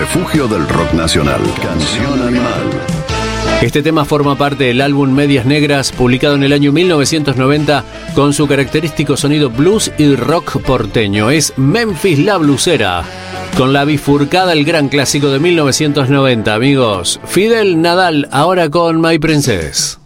refugio del rock nacional. Canción Animal. Este tema forma parte del álbum Medias Negras, publicado en el año 1990, con su característico sonido blues y rock porteño. Es Memphis la Blusera, con La Bifurcada, el gran clásico de 1990, amigos. Fidel Nadal, ahora con My Princess.